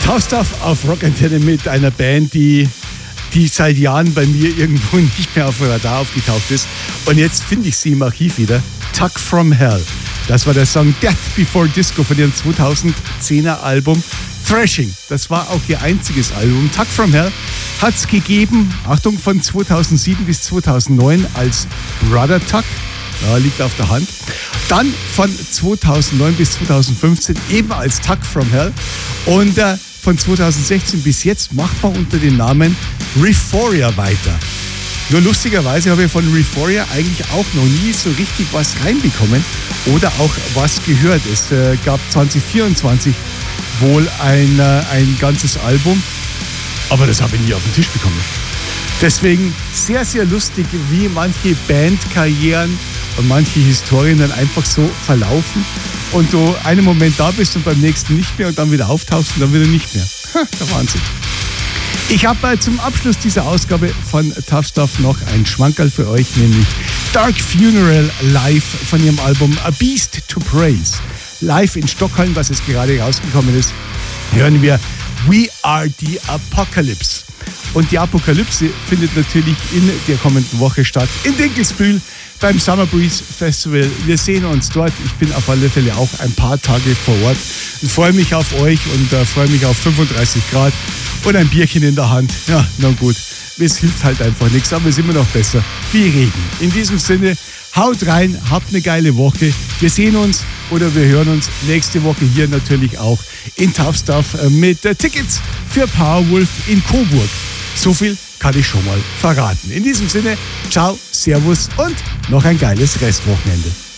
Tough Stuff auf Rock Antenne mit einer Band, die seit Jahren bei mir irgendwo nicht mehr auf dem Radar aufgetaucht ist. Und jetzt finde ich sie im Archiv wieder. Tuck from Hell. Das war der Song Death Before Disco von ihrem 2010er Album Thrashing. Das war auch ihr einziges Album. Tuck from Hell hat es gegeben, Achtung, von 2007 bis 2009 als Brother Tuck. Ja, liegt auf der Hand. Dann von 2009 bis 2015 eben als Tuck from Hell. Und von 2016 bis jetzt macht man unter dem Namen Reforia weiter. Nur lustigerweise habe ich von Reforia eigentlich auch noch nie so richtig was reinbekommen oder auch was gehört. Es gab 2024 wohl ein ganzes Album, aber das habe ich nie auf den Tisch bekommen. Deswegen sehr, sehr lustig, wie manche Bandkarrieren und manche Historien dann einfach so verlaufen und du einen Moment da bist und beim nächsten nicht mehr und dann wieder auftauchst und dann wieder nicht mehr. Der Wahnsinn. Ich habe zum Abschluss dieser Ausgabe von Tough Stuff noch ein Schmankerl für euch, nämlich Dark Funeral live von ihrem Album A Beast to Praise. Live in Stockholm, was jetzt gerade rausgekommen ist, hören wir We Are the Apocalypse. Und die Apokalypse findet natürlich in der kommenden Woche statt in Dinkelsbühl beim Summer Breeze Festival. Wir sehen uns dort. Ich bin auf alle Fälle auch ein paar Tage vor Ort und freue mich auf euch und freue mich auf 35 Grad und ein Bierchen in der Hand. Ja, na gut, es hilft halt einfach nichts, aber es ist immer noch besser wie Regen. In diesem Sinne, haut rein, habt eine geile Woche. Wir sehen uns oder wir hören uns nächste Woche hier natürlich auch in Tough Stuff mit Tickets für Powerwolf in Coburg. So viel kann ich schon mal verraten. In diesem Sinne, ciao, servus und noch ein geiles Restwochenende.